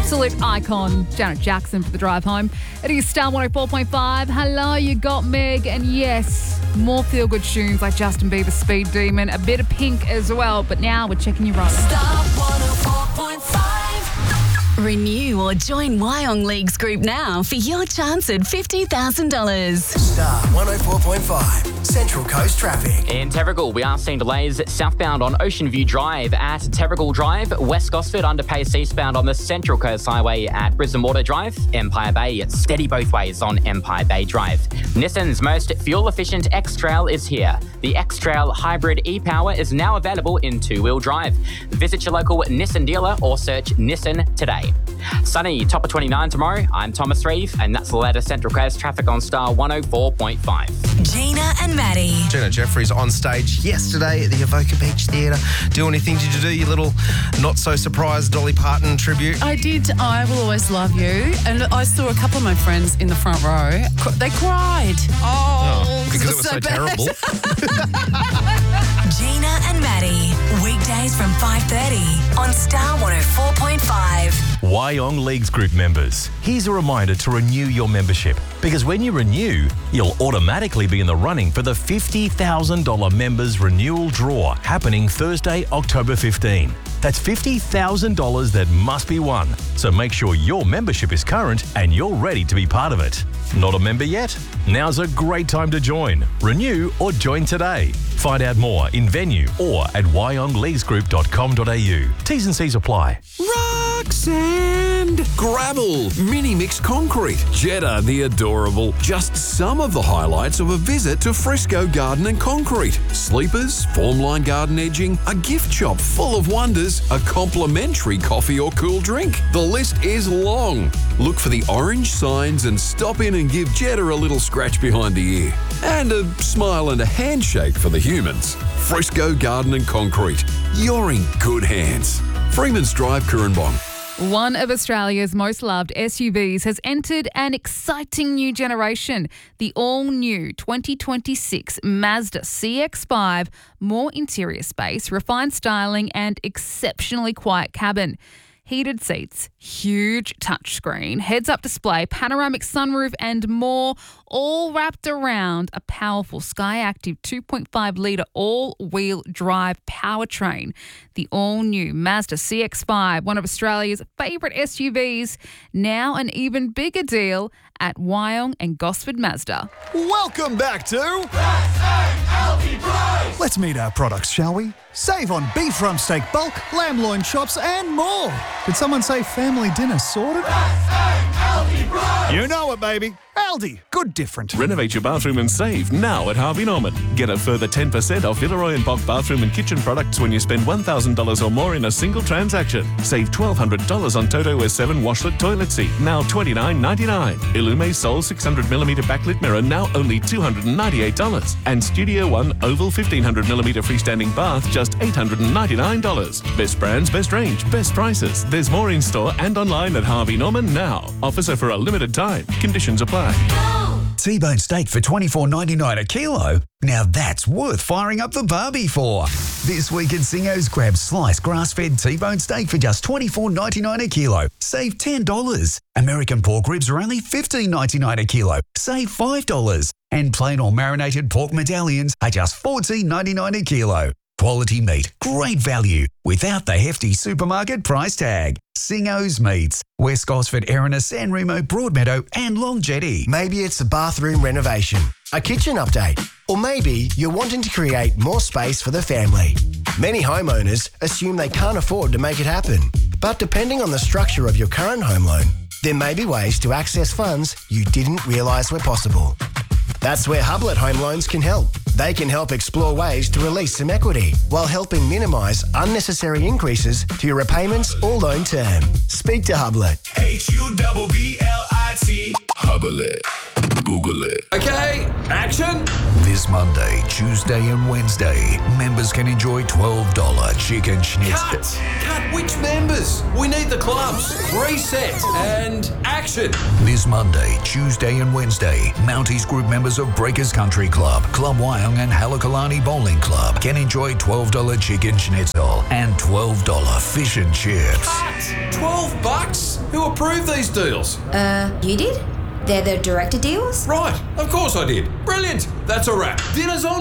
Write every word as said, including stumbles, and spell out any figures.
absolute icon, Janet Jackson, for the drive home. It is Star one oh four point five. Hello, you got Meg. And yes, more feel-good tunes like Justin Bieber's Speed Demon, a bit of Pink as well. But now we're checking your roll. Star one oh four point five. Renew or join Wyong Leagues Group now for your chance at fifty thousand dollars. Star one oh four point five, Central Coast traffic. In Terrigal, we are seeing delays southbound on Ocean View Drive at Terrigal Drive, West Gosford underpace eastbound on the Central Coast Highway at Brisbane Water Drive, Empire Bay, steady both ways on Empire Bay Drive. Nissan's most fuel-efficient X-Trail is here. The X-Trail Hybrid e-Power is now available in two-wheel drive. Visit your local Nissan dealer or search Nissan today. Sunny, top of twenty-nine tomorrow. I'm Thomas Reeve, and that's the latest Central Coast traffic on Star one oh four point five. Gina and Maddie. Gina Jeffries on stage yesterday at the Avoca Beach Theatre. Do anything? Did you do your little not-so-surprised Dolly Parton tribute? I did I Will Always Love You, and I saw a couple of my friends in the front row. They cried. Oh, oh because it was so, so terrible. Gina and Maddie, weekdays from five thirty on Star one oh four point five. Wyong Leagues Group members, here's a reminder to renew your membership, because when you renew, you'll automatically be in the running for the fifty thousand dollars members renewal draw happening Thursday, October fifteenth. That's fifty thousand dollars that must be won. So make sure your membership is current and you're ready to be part of it. Not a member yet? Now's a great time to join. Renew or join today. Find out more in venue or at wyong leagues group dot com dot a u. T's and C's apply. Rock, sand, gravel, mini mixed concrete, Jetta the adorable. Just some of the highlights of a visit to Fresco Garden and Concrete. Sleepers, formline garden edging, a gift shop full of wonders, a complimentary coffee or cool drink. The list is long. Look for the orange signs and stop in and give Jetta a little scratch behind the ear. And a smile and a handshake for the humans. Fresco Garden and Concrete. You're in good hands. Freeman's Drive, Currumbong. One of Australia's most loved S U Vs has entered an exciting new generation. The all-new twenty twenty-six Mazda C X five. More interior space, refined styling and exceptionally quiet cabin. Heated seats, huge touchscreen, heads-up display, panoramic sunroof and more, all wrapped around a powerful Skyactiv two point five litre all-wheel drive powertrain. The all-new Mazda C X five, one of Australia's favourite S U Vs, now an even bigger deal at Wyong and Gosford Mazda. Welcome back to Let's meet our products, shall we? Save on beef rump steak bulk, lamb loin chops and more. Did someone say family dinner sorted? You know it, baby. Aldi, good different. Renovate your bathroom and save now at Harvey Norman. Get a further ten percent off Villeroy and Boch bathroom and kitchen products when you spend one thousand dollars or more in a single transaction. Save twelve hundred dollars on Toto S seven washlet toilet seat, now twenty-nine ninety-nine. Illume Sol six hundred millimeter backlit mirror, now only two hundred ninety-eight dollars. And Studio One Oval fifteen hundred millimeter freestanding bath, just eight hundred ninety-nine dollars. Best brands, best range, best prices. There's more in store and online at Harvey Norman now. Offers are for a limited time. Conditions apply. T-bone steak for twenty-four ninety-nine a kilo? Now that's worth firing up the barbie for. This week at Singo's, grab sliced grass-fed T-bone steak for just twenty-four ninety-nine a kilo. Save ten dollars. American pork ribs are only fifteen ninety-nine a kilo. Save five dollars. And plain or marinated pork medallions are just fourteen ninety-nine a kilo. Quality meat, great value, without the hefty supermarket price tag. Singo's Meats, West Gosford, Erina, San Remo, Broadmeadow and Long Jetty. Maybe it's a bathroom renovation, a kitchen update, or maybe you're wanting to create more space for the family. Many homeowners assume they can't afford to make it happen. But depending on the structure of your current home loan, there may be ways to access funds you didn't realise were possible. That's where Hublet Home Loans can help. They can help explore ways to release some equity while helping minimise unnecessary increases to your repayments or loan term. Speak to Hublet. H U B B L I T. Hublet. Google it. Okay, action. This Monday, Tuesday and Wednesday, members can enjoy twelve dollars chicken schnitzel. Cut! Cut! Which members? We need the clubs. Reset and action. This Monday, Tuesday and Wednesday, Mounties Group members of Breakers Country Club, Club Wyong and Halakalani Bowling Club can enjoy twelve dollars chicken schnitzel and twelve dollars fish and chips. Cut! twelve bucks? Who approved these deals? Uh, you did? They're the director deals? Right, of course I did. Brilliant. That's a wrap. Dinner's on.